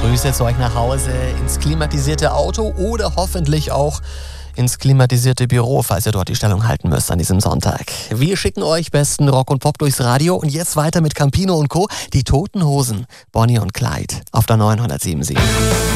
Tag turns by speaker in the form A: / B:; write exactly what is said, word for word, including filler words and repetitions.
A: Grüße zu euch nach Hause ins klimatisierte Auto oder hoffentlich auch ins klimatisierte Büro, falls ihr dort die Stellung halten müsst an diesem Sonntag. Wir schicken euch besten Rock und Pop durchs Radio und jetzt weiter mit Campino und Co. Die Toten Hosen, Bonnie und Clyde auf der neunhundertsieben Komma sieben.